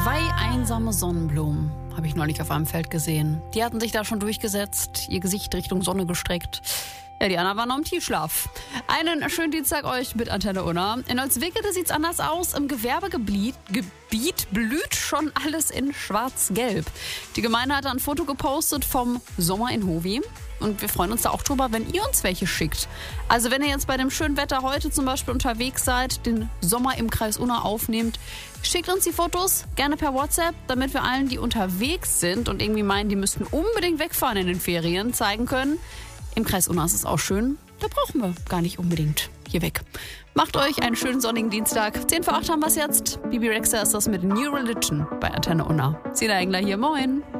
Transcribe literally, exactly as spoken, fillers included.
Zwei einsame Sonnenblumen habe ich neulich auf einem Feld gesehen. Die hatten sich da schon durchgesetzt, ihr Gesicht Richtung Sonne gestreckt. Ja, die anderen waren noch im Tiefschlaf. Einen schönen Dienstag euch mit Antenne Unna. In Holzwickede sieht's anders aus. Im Gewerbegebiet Gebiet blüht schon alles in schwarz-gelb. Die Gemeinde hat ein Foto gepostet vom Sommer in Hovi. Und wir freuen uns da auch drüber, wenn ihr uns welche schickt. Also wenn ihr jetzt bei dem schönen Wetter heute zum Beispiel unterwegs seid, den Sommer im Kreis Unna aufnehmt, schickt uns die Fotos gerne per WhatsApp, damit wir allen, die unterwegs sind und irgendwie meinen, die müssten unbedingt wegfahren in den Ferien, zeigen können, im Kreis Unna ist es auch schön, da brauchen wir gar nicht unbedingt hier weg. Macht euch einen schönen sonnigen Dienstag. zehn vor acht haben wir es jetzt. Bibi Rexha ist das mit New Religion bei Antenne Unna. Sina Engler hier, moin.